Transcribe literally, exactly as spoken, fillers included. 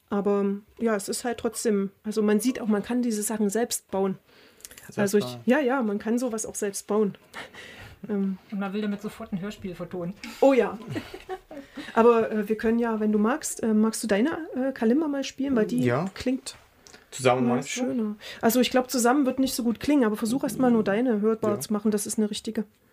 Aber ja, es ist halt trotzdem, also man sieht auch, man kann diese Sachen selbst bauen. Selbst also ich, bauen. ja, ja, man kann sowas auch selbst bauen. Und man will damit sofort ein Hörspiel vertonen. Oh ja. Aber äh, wir können ja, wenn du magst, äh, magst du deine äh, Kalimba mal spielen, weil die ja. klingt zusammen mal schöner. Also ich glaube, zusammen wird nicht so gut klingen, aber versuch erst mal nur deine hörbar ja. zu machen, das ist eine richtige.